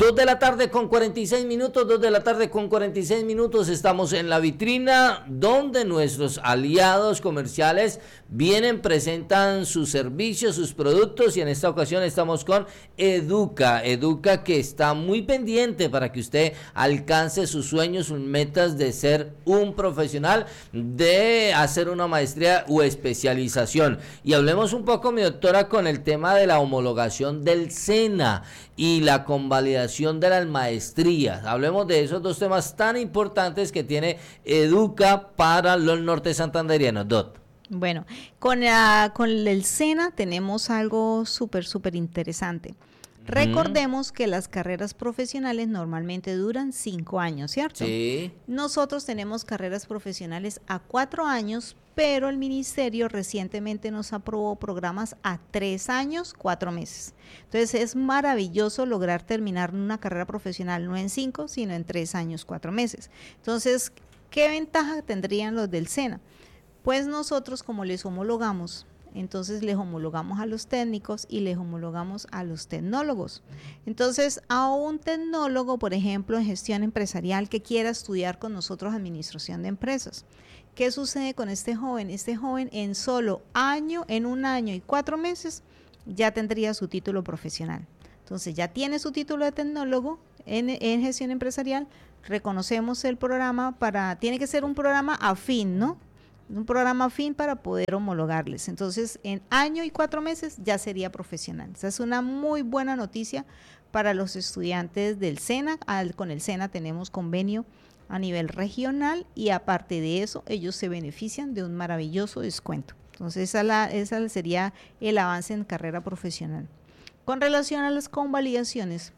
2 de la tarde con 46 minutos, 2 de la tarde con 46 minutos, estamos en la vitrina donde nuestros aliados comerciales vienen, presentan sus servicios, sus productos, y en esta ocasión estamos con Educa que está muy pendiente para que usted alcance sus sueños, sus metas de ser un profesional, de hacer una maestría o especialización. Y hablemos un poco, mi doctora, con el tema de la homologación del SENA y la convalidación de las maestrías. Hablemos de esos dos temas tan importantes que tiene Educa para los norte santanderianos, Dot. Bueno, con el SENA tenemos algo súper interesante. Recordemos que las carreras profesionales normalmente duran 5 años, ¿cierto? Sí. Nosotros tenemos carreras profesionales a 4 años, pero el ministerio recientemente nos aprobó programas a 3 años, 4 meses. Entonces es maravilloso lograr terminar una carrera profesional no en 5, sino en 3 años, 4 meses. Entonces, ¿qué ventaja tendrían los del SENA? Pues nosotros, como les homologamos, entonces les homologamos a los técnicos y les homologamos a los tecnólogos. Entonces, a un tecnólogo, por ejemplo, en gestión empresarial que quiera estudiar con nosotros administración de empresas, ¿qué sucede con este joven? Este joven en en 1 año y 4 meses, ya tendría su título profesional. Entonces, ya tiene su título de tecnólogo en gestión empresarial, reconocemos el programa tiene que ser un programa afín, ¿no? Un programa afín para poder homologarles. Entonces, en 1 año y 4 meses ya sería profesional. Esa es una muy buena noticia para los estudiantes del SENA. Con el SENA tenemos convenio a nivel regional y aparte de eso, ellos se benefician de un maravilloso descuento. Entonces, esa sería el avance en carrera profesional. Con relación a las convalidaciones,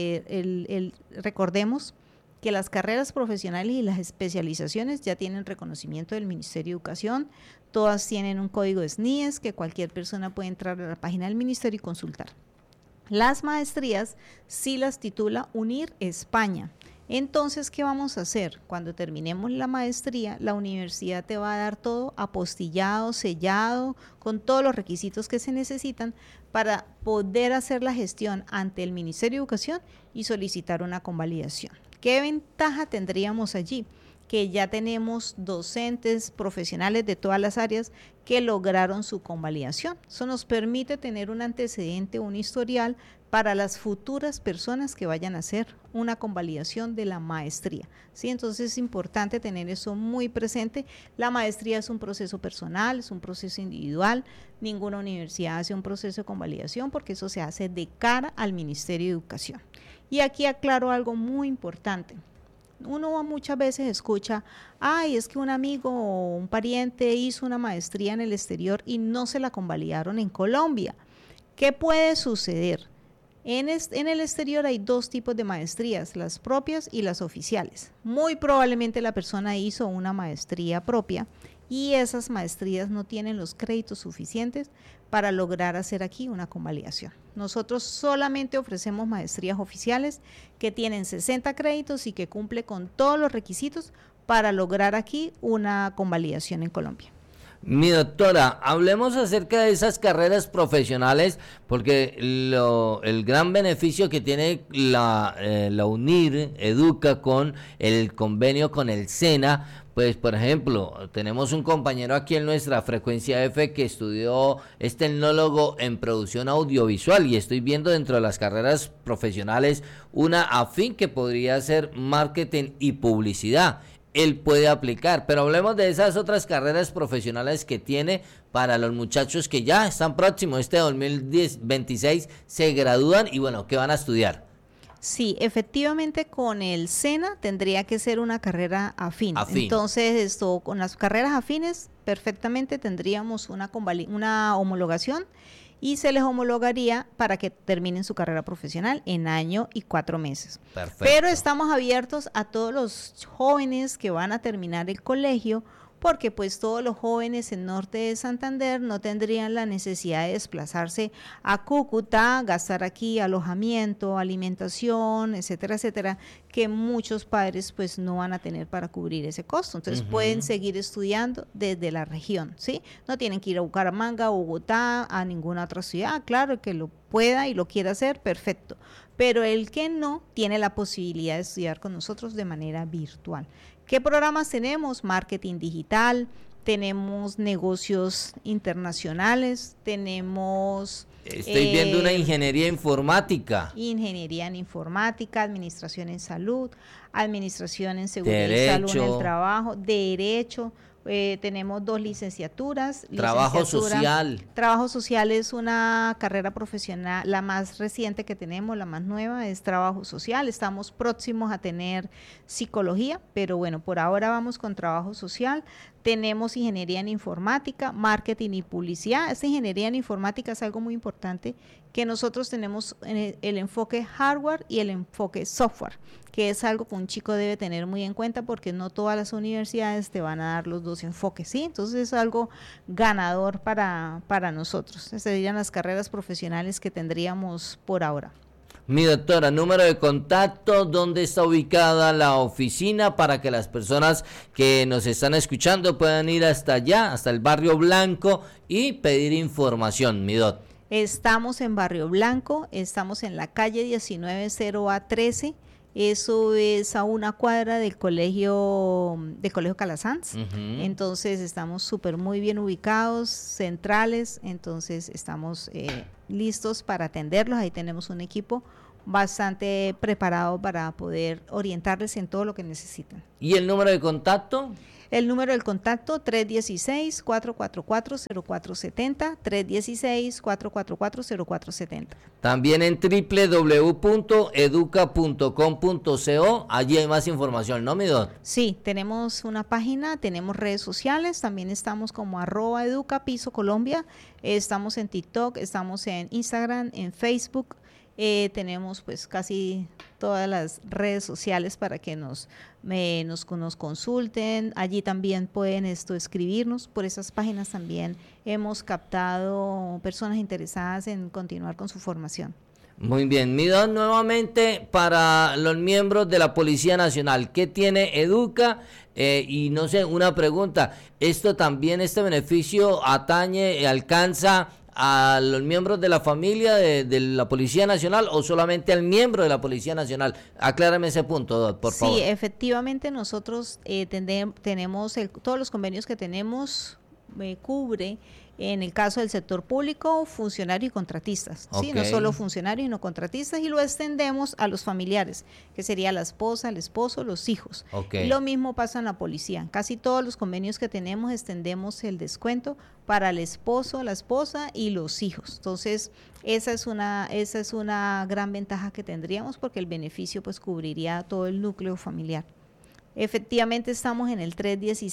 recordemos que las carreras profesionales y las especializaciones ya tienen reconocimiento del Ministerio de Educación, todas tienen un código de SNIES que cualquier persona puede entrar a la página del Ministerio y consultar. Las maestrías sí las titula UNIR España. Entonces, ¿qué vamos a hacer? Cuando terminemos la maestría, la universidad te va a dar todo apostillado, sellado, con todos los requisitos que se necesitan para poder hacer la gestión ante el Ministerio de Educación y solicitar una convalidación. ¿Qué ventaja tendríamos allí? Que ya tenemos docentes profesionales de todas las áreas que lograron su convalidación. Eso nos permite tener un antecedente, un historial para las futuras personas que vayan a hacer una convalidación de la maestría. ¿Sí? Entonces es importante tener eso muy presente. La maestría es un proceso personal, es un proceso individual. Ninguna universidad hace un proceso de convalidación porque eso se hace de cara al Ministerio de Educación. Y aquí aclaro algo muy importante. Uno muchas veces escucha, es que un amigo o un pariente hizo una maestría en el exterior y no se la convalidaron en Colombia. ¿Qué puede suceder? En el exterior hay 2 tipos de maestrías, las propias y las oficiales. Muy probablemente la persona hizo una maestría propia y esas maestrías no tienen los créditos suficientes para lograr hacer aquí una convalidación. Nosotros solamente ofrecemos maestrías oficiales que tienen 60 créditos y que cumple con todos los requisitos para lograr aquí una convalidación en Colombia. Mi doctora, hablemos acerca de esas carreras profesionales, porque el gran beneficio que tiene la UNIR Educa con el convenio con el SENA, pues por ejemplo, tenemos un compañero aquí en nuestra frecuencia F que estudió tecnólogo en producción audiovisual y estoy viendo dentro de las carreras profesionales una afín que podría ser marketing y publicidad. Él puede aplicar, pero hablemos de esas otras carreras profesionales que tiene para los muchachos que ya están próximos, 2026 se gradúan y bueno, ¿qué van a estudiar? Sí, efectivamente con el SENA tendría que ser una carrera afín. Entonces, con las carreras afines perfectamente tendríamos una homologación y se les homologaría para que terminen su carrera profesional en 1 año y 4 meses. Perfecto. Pero estamos abiertos a todos los jóvenes que van a terminar el colegio porque pues todos los jóvenes en norte de Santander no tendrían la necesidad de desplazarse a Cúcuta, gastar aquí alojamiento, alimentación, etcétera, etcétera, que muchos padres pues no van a tener para cubrir ese costo. Entonces pueden seguir estudiando desde la región, ¿sí? No tienen que ir a Bucaramanga, Bogotá, a ninguna otra ciudad. Claro que lo pueda y lo quiera hacer, perfecto. Pero el que no, tiene la posibilidad de estudiar con nosotros de manera virtual. ¿Qué programas tenemos? Marketing digital, tenemos negocios internacionales, tenemos... Estoy viendo una ingeniería informática. Ingeniería en informática, administración en salud, administración en seguridad y salud en el trabajo, derecho. Tenemos 2 licenciaturas. Trabajo social. Trabajo social es una carrera profesional, la más reciente que tenemos, la más nueva es trabajo social. Estamos próximos a tener psicología, pero bueno, por ahora vamos con trabajo social. Tenemos ingeniería en informática, marketing y publicidad. Esta ingeniería en informática es algo muy importante, que nosotros tenemos el enfoque hardware y el enfoque software, que es algo que un chico debe tener muy en cuenta, porque no todas las universidades te van a dar los 2 enfoques, ¿sí? Entonces es algo ganador para nosotros. Estas serían las carreras profesionales que tendríamos por ahora. Mi doctora, número de contacto, ¿dónde está ubicada la oficina para que las personas que nos están escuchando puedan ir hasta allá, hasta el Barrio Blanco, y pedir información, mi doc? Estamos en Barrio Blanco, estamos en la calle 19-0A13, eso es a una cuadra del colegio Calasanz. Entonces estamos súper muy bien ubicados, centrales, entonces estamos listos para atenderlos. Ahí tenemos un equipo bastante preparado para poder orientarles en todo lo que necesitan. ¿Y el número de contacto? El número del contacto 316-444-0470, 316-444-0470. También en www.educa.com.co, allí hay más información, ¿no, mi doc? Sí, tenemos una página, tenemos redes sociales, también estamos como @educa_Colombia, estamos en TikTok, estamos en Instagram, en Facebook, tenemos pues casi todas las redes sociales para que nos consulten. Allí también pueden escribirnos. Por esas páginas también hemos captado personas interesadas en continuar con su formación. Muy bien, mi don, nuevamente para los miembros de la Policía Nacional, ¿qué tiene Educa? Y no sé, una pregunta, ¿este beneficio alcanza a los miembros de la familia de la Policía Nacional o solamente al miembro de la Policía Nacional? Aclárame ese punto, por favor. Sí, efectivamente nosotros tenemos todos los convenios que tenemos cubre, en el caso del sector público, funcionarios y contratistas, ¿sí? No solo funcionarios, sino contratistas, y lo extendemos a los familiares, que sería la esposa, el esposo, los hijos. Lo mismo pasa en la policía. Casi todos los convenios que tenemos extendemos el descuento para el esposo, la esposa y los hijos. Entonces, esa es una gran ventaja que tendríamos, porque el beneficio pues cubriría todo el núcleo familiar. Efectivamente estamos en el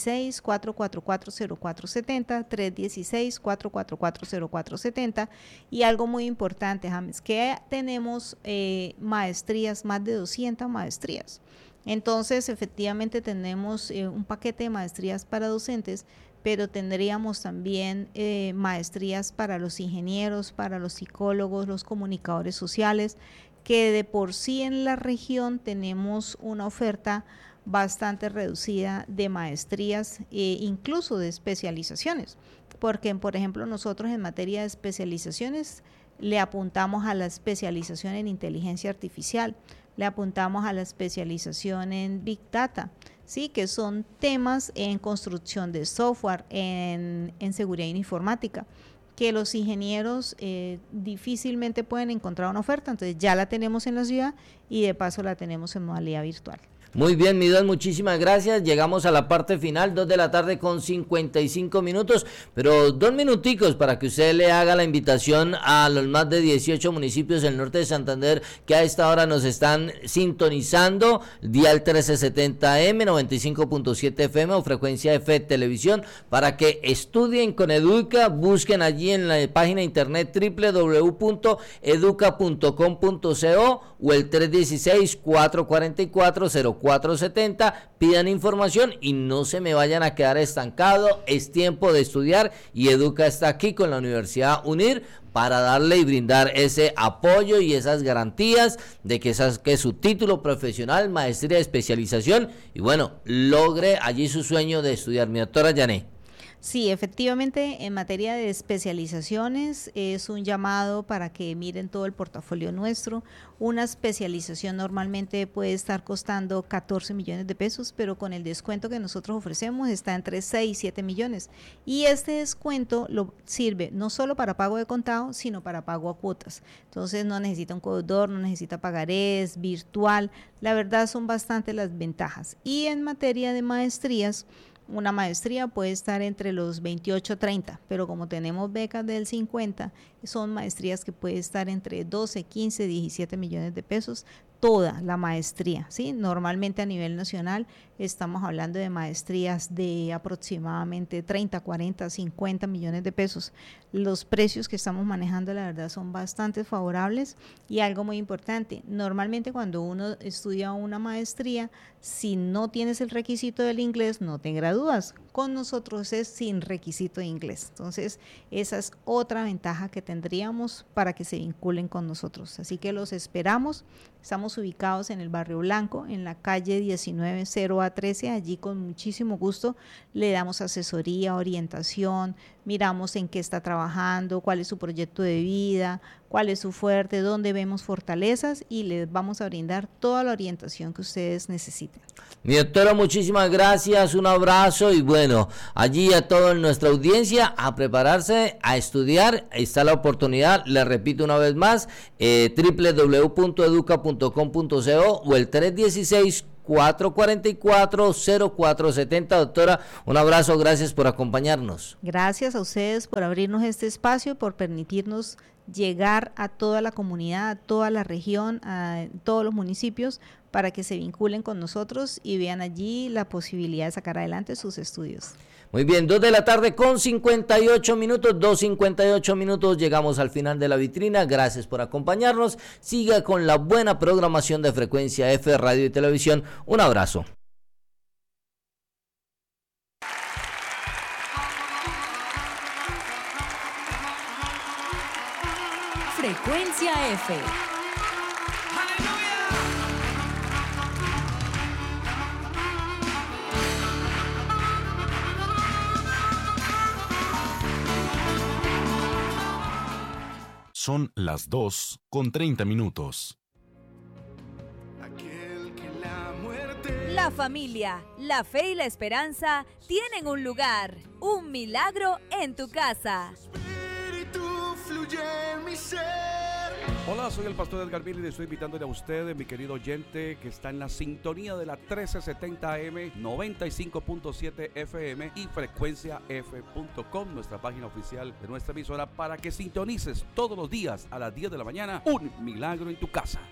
316-444-0470, 316-444-0470, y algo muy importante, James, que tenemos maestrías, más de 200 maestrías. Entonces, efectivamente tenemos un paquete de maestrías para docentes, pero tendríamos también maestrías para los ingenieros, para los psicólogos, los comunicadores sociales, que de por sí en la región tenemos una oferta bastante reducida de maestrías e incluso de especializaciones, porque por ejemplo nosotros en materia de especializaciones le apuntamos a la especialización en inteligencia artificial, le apuntamos a la especialización en Big Data, sí, que son temas en construcción de software, en seguridad informática, que los ingenieros difícilmente pueden encontrar una oferta. Entonces ya la tenemos en la ciudad y de paso la tenemos en modalidad virtual. Muy bien, mi don, muchísimas gracias. Llegamos a la parte final, 2 de la tarde con 55 minutos, pero 2 minuticos para que usted le haga la invitación a los más de 18 municipios del norte de Santander que a esta hora nos están sintonizando, dial 1370M, 95.7 FM o frecuencia F Televisión, para que estudien con Educa. Busquen allí en la página de internet www.educa.com.co o el 316-444-0470. 0470, pidan información y no se me vayan a quedar estancados. Es tiempo de estudiar y Educa está aquí con la Universidad UNIR para darle y brindar ese apoyo y esas garantías de que su título profesional, maestría, especialización y bueno, logre allí su sueño de estudiar. Mi doctora Yané. Sí, efectivamente, en materia de especializaciones es un llamado para que miren todo el portafolio nuestro. Una especialización normalmente puede estar costando 14 millones de pesos, pero con el descuento que nosotros ofrecemos está entre 6 y 7 millones. Y este descuento sirve no solo para pago de contado, sino para pago a cuotas. Entonces no necesita un codeudor, no necesita pagarés, virtual. La verdad son bastante las ventajas. Y en materia de maestrías, una maestría puede estar entre los 28 y 30, pero como tenemos becas del 50, son maestrías que puede estar entre 12, 15, 17 millones de pesos, toda la maestría, ¿sí? Normalmente a nivel nacional estamos hablando de maestrías de aproximadamente 30, 40, 50 millones de pesos. Los precios que estamos manejando, la verdad, son bastante favorables y algo muy importante, normalmente cuando uno estudia una maestría, si no tienes el requisito del inglés, no te gradúas. Con nosotros es sin requisito de inglés. Entonces, esa es otra ventaja que tendríamos para que se vinculen con nosotros. Así que los esperamos. Estamos ubicados en el Barrio Blanco, en la calle 19-0A13. Allí con muchísimo gusto le damos asesoría, orientación, miramos en qué está trabajando, cuál es su proyecto de vida, cuál es su fuerte, dónde vemos fortalezas y les vamos a brindar toda la orientación que ustedes necesiten. Mi doctora, muchísimas gracias, un abrazo y bueno, allí a toda nuestra audiencia a prepararse, a estudiar, está la oportunidad, les repito una vez más, www.educa.com.co o el 316-444-0470. Doctora, un abrazo, gracias por acompañarnos. Gracias a ustedes por abrirnos este espacio, por permitirnos llegar a toda la comunidad, a toda la región, a todos los municipios, para que se vinculen con nosotros y vean allí la posibilidad de sacar adelante sus estudios. Muy bien, 2 de la tarde con 58 minutos, 2:58 minutos, llegamos al final de la vitrina, gracias por acompañarnos, siga con la buena programación de Frecuencia F, Radio y Televisión, un abrazo. Frecuencia F. Son las 2:30 minutos. La familia, la fe y la esperanza tienen un lugar, un milagro en tu casa. Hola, soy el pastor Edgar Miller y estoy invitándole a usted, mi querido oyente, que está en la sintonía de la 1370 AM, 95.7 FM y frecuenciaf.com, nuestra página oficial de nuestra emisora, para que sintonices todos los días a las 10 de la mañana, un milagro en tu casa.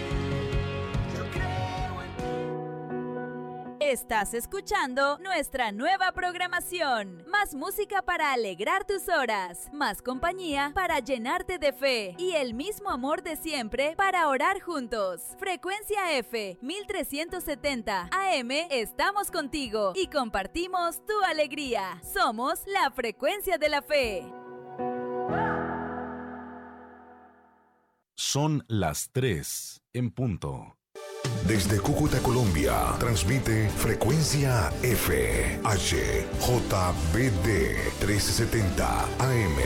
Estás escuchando nuestra nueva programación. Más música para alegrar tus horas, más compañía para llenarte de fe y el mismo amor de siempre para orar juntos. Frecuencia F, 1370 AM, estamos contigo y compartimos tu alegría. Somos la frecuencia de la fe. Son las 3 en punto. Desde Cúcuta, Colombia, transmite Frecuencia F, HJBD 1370 AM.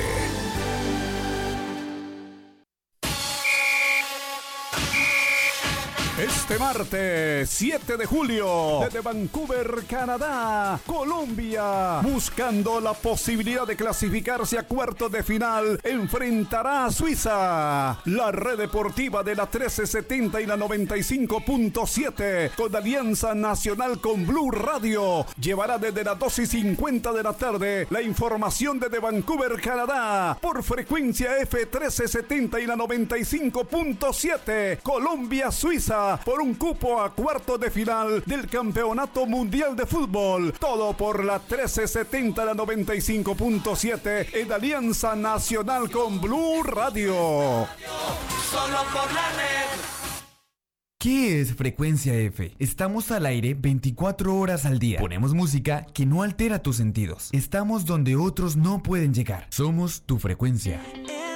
Este martes 7 de julio, desde Vancouver, Canadá, Colombia, buscando la posibilidad de clasificarse a cuartos de final, enfrentará a Suiza. La red deportiva de la 1370 y la 95.7, con alianza nacional con Blue Radio, llevará desde las 2:50 de la tarde la información desde Vancouver, Canadá, por Frecuencia F 1370 y la 95.7, Colombia, Suiza, por un cupo a cuartos de final del Campeonato Mundial de Fútbol. Todo por la 1370, la 95.7 en alianza nacional con Blue Radio. Solo por la red. ¿Qué es Frecuencia F? Estamos al aire 24 horas al día. Ponemos música que no altera tus sentidos. Estamos donde otros no pueden llegar. Somos tu frecuencia.